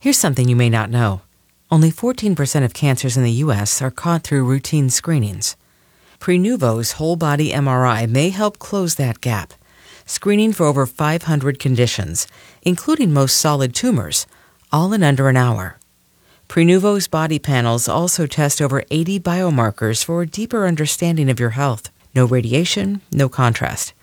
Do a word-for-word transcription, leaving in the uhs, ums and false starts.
Here's something you may not know. Only fourteen percent of cancers in the U S are caught through routine screenings. Prenuvo's whole-body M R I may help close that gap, screening for over five hundred conditions, including most solid tumors, all in under an hour. Prenuvo's body panels also test over eighty biomarkers for a deeper understanding of your health. No radiation, no contrast.